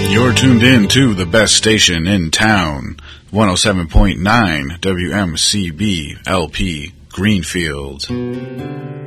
You're tuned in to the best station in town, 107.9 WMCB LP Greenfield.